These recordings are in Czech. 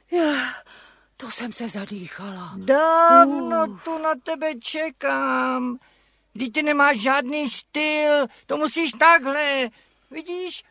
To jsem se zadýchala. Dávno tu na tebe čekám. Vždyť ty nemáš žádný styl, to musíš takhle. Vidíš?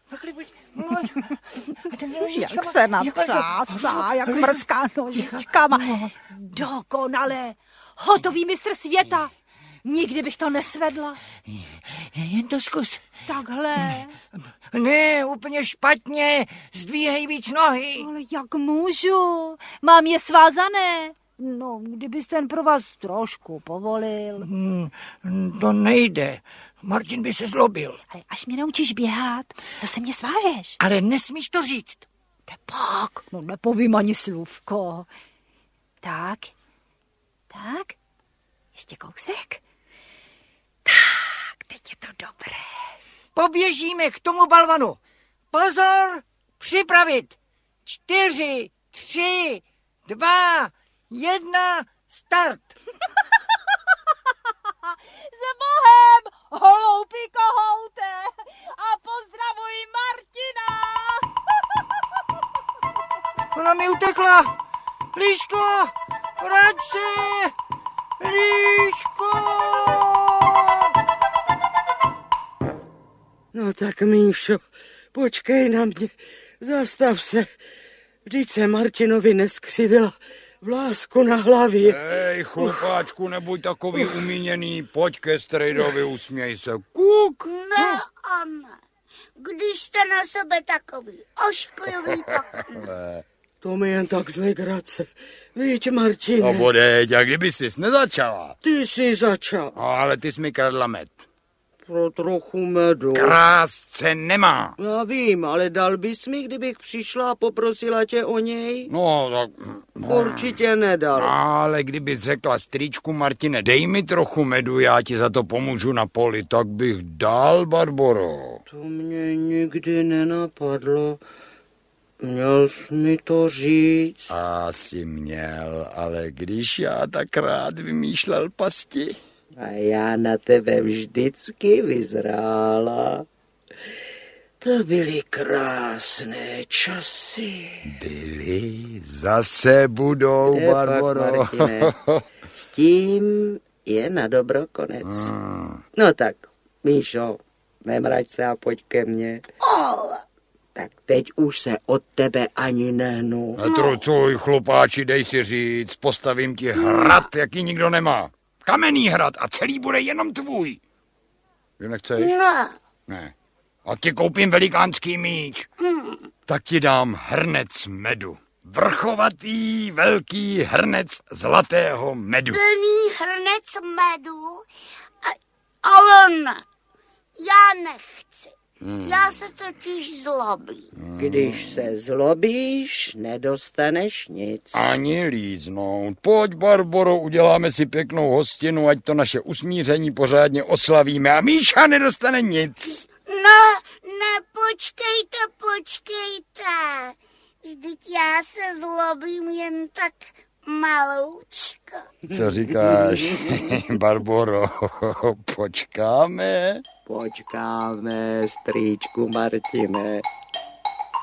Jak se natřásá, jak mrzká nožičkama. Dokonale. Hotový mistr světa. Nikdy bych to nesvedla. Jen to zkus. Takhle. Ne, úplně špatně. Zdvíhej víc nohy. Ale jak můžu? Mám je svázané. No, kdybys ten pro vás trošku povolil. To nejde. Martin by se zlobil. Ale až mě naučíš běhat, zase mě svážeš. Ale nesmíš to říct. Nepak, no nepovím ani slůvko. Tak. Ještě kousek. Tak, teď je to dobré. Poběžíme k tomu balvanu. Pozor, připravit. 4, 3, 2, 1, start. S Bohem, holoupý kohoute, a pozdravuj Martina. Ona mi utekla. Líško, vrať se. Líško. No tak, Míšo, počkej na mě, zastav se. Vždyť se Martinovi neskřivila vlásku na hlavě. Hej, chlupáčku, nebuď takový umíněný, pojď ke strejdovi, usměj se. Kuk. Ne, Anne, když jste na sebe takový ošklivý, tak ne. To mi jen tak z legrace. Víš, Martine. No bodeď, a kdyby jsi nezačala? Ty jsi začal. No, ale ty jsi mi kradla med. Pro trochu medu. Krásce nemá. Já vím, ale dal bys mi, kdybych přišla a poprosila tě o něj? No, tak... Určitě nedal. Ale kdybys řekla strýčku Martine, dej mi trochu medu, já ti za to pomůžu na poli, tak bych dal, Barboro. To mě nikdy nenapadlo. Měl jsi mi to říct? Asi měl, ale když já tak rád vymýšlel pasti. A já na tebe vždycky vyzrála. To byly krásné časy. Byly, zase budou, Barboro. S tím je na dobro konec. No tak, Míšo, nemrač se a pojď ke mně. Tak teď už se od tebe ani nehnu. Netrucuj, chlupáči, dej si říct, postavím ti hrad, jaký nikdo nemá. Kamenný hrad a celý bude jenom tvůj. Že nechceš? Ne. A ti koupím velikánský míč. Tak ti dám hrnec medu. Vrchovatý, velký hrnec zlatého medu. Plný hrnec medu? Ale ne, já nechci. Já se totiž zlobím. Když se zlobíš, nedostaneš nic. Ani líznout. Pojď, Barboro, uděláme si pěknou hostinu, ať to naše usmíření pořádně oslavíme a Míša nedostane nic. Ne, počkejte. Vždyť já se zlobím jen tak maloučko. Co říkáš, Barboro? Počkáme? Počkáme, strýčku Martine.